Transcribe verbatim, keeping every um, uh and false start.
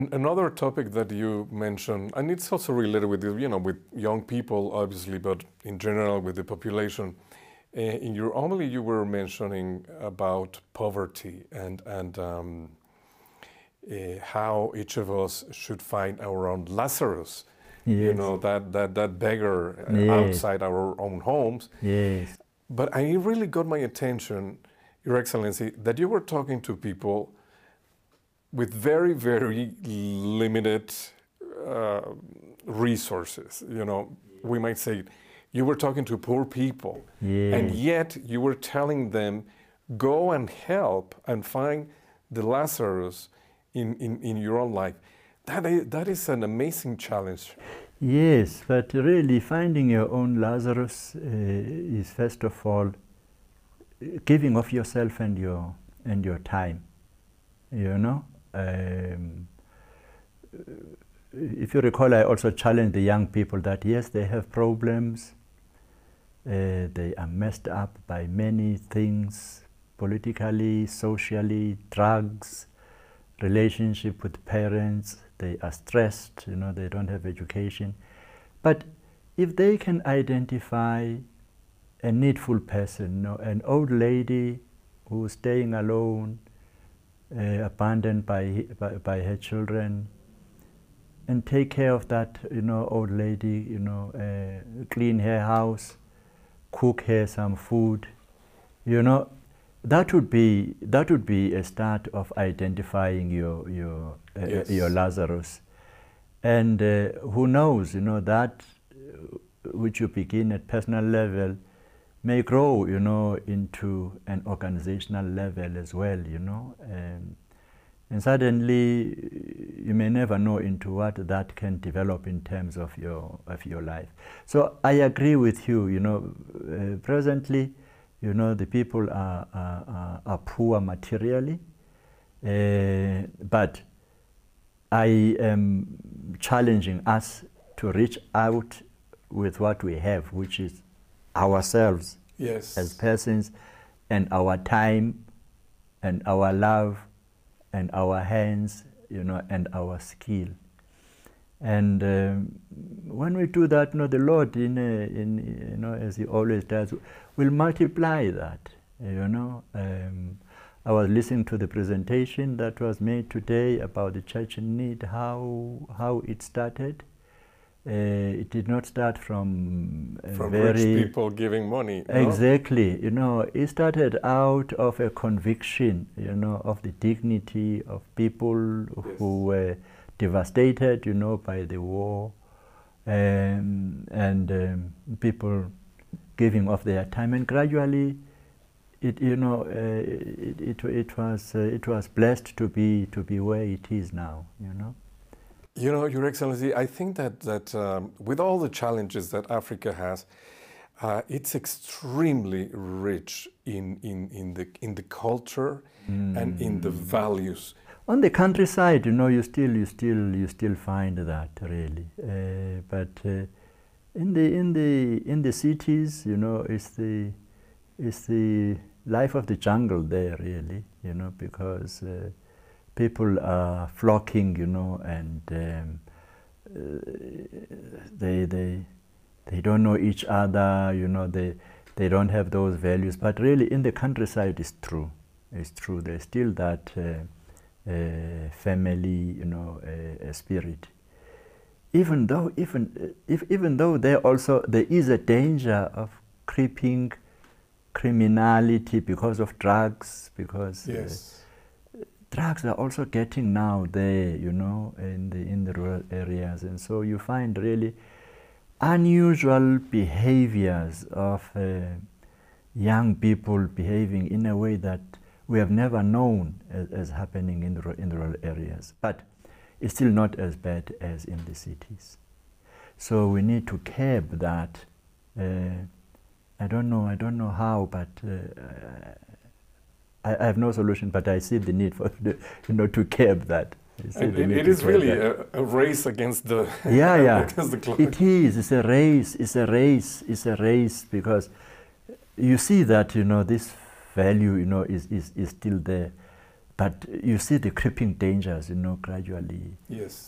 Another topic that you mentioned, and it's also related with, you know, with young people, obviously, but in general with the population. Uh, in your homily, you were mentioning about poverty and and um, uh, how each of us should find our own Lazarus. Yes. You know, that that that beggar yes. outside our own homes. Yes. But I really got my attention, Your Excellency, that you were talking to people with very, very limited uh, resources. You know, we might say you were talking to poor people, yes. and yet you were telling them, go and help and find the Lazarus in, in, in your own life. That is, that is an amazing challenge. Yes, but really finding your own Lazarus uh, is first of all giving of yourself and your, and your time, you know. Um, if you recall, I also challenged the young people that yes, they have problems, uh, they are messed up by many things, politically, socially, drugs, relationship with parents, they are stressed, you know, they don't have education. But if they can identify a needful person, you know, an old lady who's staying alone, Uh, abandoned by, by by her children, and take care of that, you know, old lady, you know, uh, clean her house, cook her some food, you know, that would be that would be a start of identifying your your uh, yes. your Lazarus, and uh, who knows, you know, that which you begin at personal level may grow, you know, into an organizational level as well, you know. Um, and suddenly, you may never know into what that can develop in terms of your, of your life. So I agree with you, you know, uh, presently, you know, the people are, are, are poor materially, uh, but I am challenging us to reach out with what we have, which is ourselves yes. as persons, and our time, and our love, and our hands, you know, and our skill. And um, when we do that, you know, the Lord, in, a, in you know, as He always does, will multiply that. You know, um, I was listening to the presentation that was made today about the church in need, how how it started. Uh, it did not start from a from very rich people giving money. Exactly, no? you know, it started out of a conviction, you know, of the dignity of people yes. who were devastated, you know, by the war, um, and um, people giving of their time, and gradually, it you know, uh, it, it it was uh, it was blessed to be to be where it is now, you know. You know, Your Excellency, I think that, that um, with all the challenges that Africa has, uh, it's extremely rich in, in, in, the, in the culture mm. and in the values. On the countryside, you know, you still, you still, you still find that really. Uh, but uh, in the in the in the cities, you know, it's the it's the life of the jungle there really, you know, because. Uh, People are flocking, you know, and um, uh, they they they don't know each other, you know. They they don't have those values. But really, in the countryside, it's true. It's true. There's still that uh, uh, family, you know, uh, uh, spirit. Even though, even uh, if even though there also there is a danger of creeping criminality because of drugs, because. Yes. Uh, Drugs are also getting now there, you know, in the in the rural areas, and so you find really unusual behaviors of uh, young people behaving in a way that we have never known as, as happening in the in the rural areas. But it's still not as bad as in the cities. So we need to curb that. Uh, I don't know. I don't know how, but. Uh, I, I have no solution, but I see the need for, the, you know, to curb that. It, it is really a, a race against the yeah, yeah. against the clock. It is. It's a race. It's a race. It's a race because you see that, you know, this value, you know, is is, is still there, but you see the creeping dangers, you know, gradually Yes.